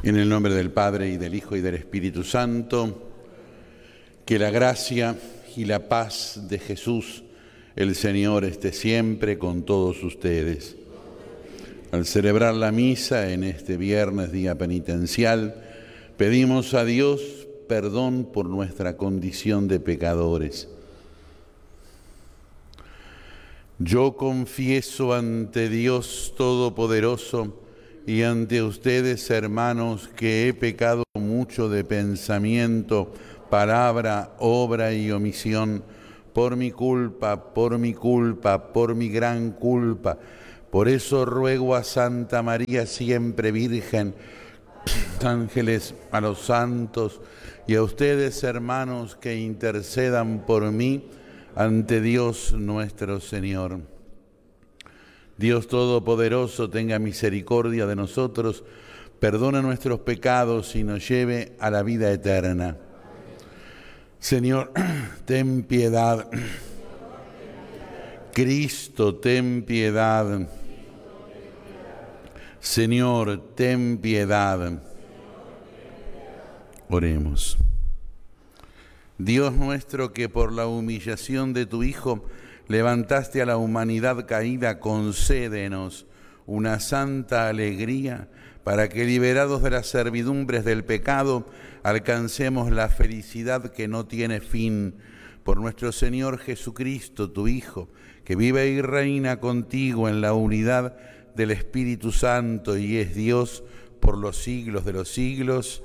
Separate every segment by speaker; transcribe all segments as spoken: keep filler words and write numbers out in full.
Speaker 1: En el nombre del Padre, y del Hijo, y del Espíritu Santo, que la gracia y la paz de Jesús, el Señor, esté siempre con todos ustedes. Al celebrar la misa en este viernes, día penitencial, pedimos a Dios perdón por nuestra condición de pecadores. Yo confieso ante Dios Todopoderoso y ante ustedes, hermanos, que he pecado mucho de pensamiento, palabra, obra y omisión, por mi culpa, por mi culpa, por mi gran culpa. Por eso ruego a Santa María, siempre Virgen, a los ángeles, a los santos y a ustedes, hermanos, que intercedan por mí ante Dios nuestro Señor. Dios Todopoderoso, tenga misericordia de nosotros, perdona nuestros pecados y nos lleve a la vida eterna. Señor, ten piedad. Cristo, ten piedad. Señor, ten piedad. Oremos. Dios nuestro, que por la humillación de tu Hijo levantaste a la humanidad caída, concédenos una santa alegría para que, liberados de las servidumbres del pecado, alcancemos la felicidad que no tiene fin. Por nuestro Señor Jesucristo, tu Hijo, que vive y reina contigo en la unidad del Espíritu Santo y es Dios por los siglos de los siglos.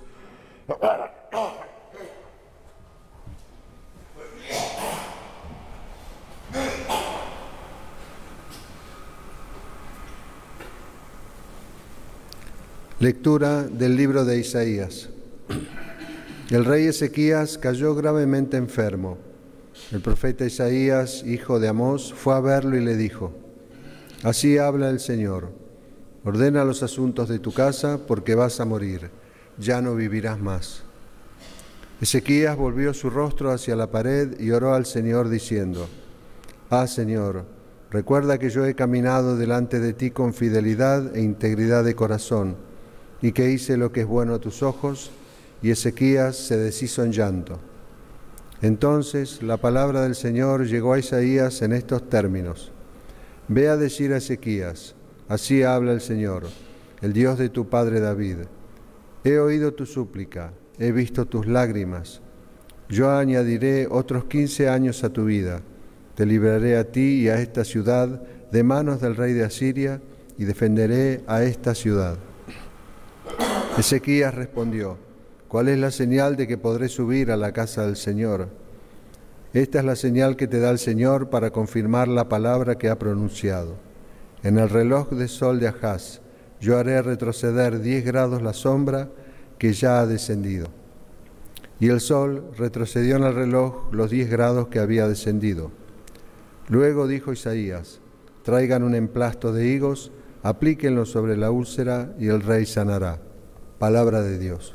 Speaker 2: Lectura del libro de Isaías. El rey Ezequías cayó gravemente enfermo. El profeta Isaías, hijo de Amós, fue a verlo y le dijo: Así habla el Señor, ordena los asuntos de tu casa porque vas a morir, ya no vivirás más. Ezequías volvió su rostro hacia la pared y oró al Señor diciendo: Ah, Señor, recuerda que yo he caminado delante de ti con fidelidad e integridad de corazón, y que hice lo que es bueno a tus ojos. Y Ezequías se deshizo en llanto. Entonces la palabra del Señor llegó a Isaías en estos términos: Ve a decir a Ezequías, así habla el Señor, el Dios de tu padre David. He oído tu súplica, he visto tus lágrimas. Yo añadiré otros quince años a tu vida. Te libraré a ti y a esta ciudad de manos del rey de Asiria, y defenderé a esta ciudad. Ezequías respondió: ¿Cuál es la señal de que podré subir a la casa del Señor? Esta es la señal que te da el Señor para confirmar la palabra que ha pronunciado. En el reloj de sol de Ahaz, yo haré retroceder diez grados la sombra que ya ha descendido. Y el sol retrocedió en el reloj los diez grados que había descendido. Luego dijo Isaías: Traigan un emplasto de higos, aplíquenlo sobre la úlcera y el rey sanará. Palabra de Dios.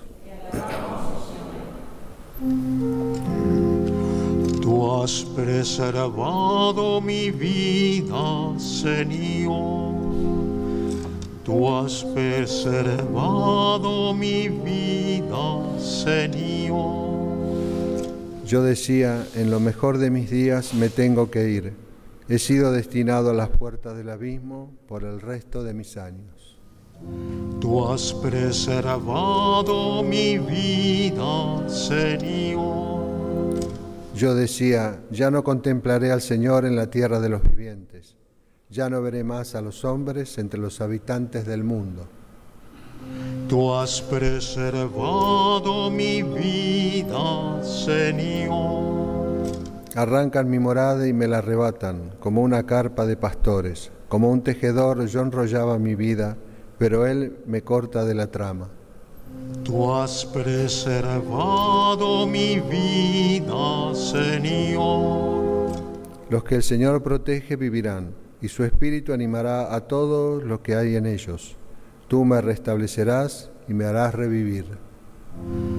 Speaker 3: Tú has preservado mi vida, Señor. Tú has preservado mi vida, Señor.
Speaker 2: Yo decía, en lo mejor de mis días me tengo que ir. He sido destinado a las puertas del abismo por el resto de mis años.
Speaker 3: Tú has preservado mi vida, Señor.
Speaker 2: Yo decía, ya no contemplaré al Señor en la tierra de los vivientes. Ya no veré más a los hombres entre los habitantes del mundo.
Speaker 3: Tú has preservado mi vida, Señor.
Speaker 2: Arrancan mi morada y me la arrebatan, como una carpa de pastores. Como un tejedor yo enrollaba mi vida, pero Él me corta de la trama.
Speaker 3: Tú has preservado mi vida, Señor.
Speaker 2: Los que el Señor protege vivirán, y su espíritu animará a todos los que hay en ellos. Tú me restablecerás y me harás revivir.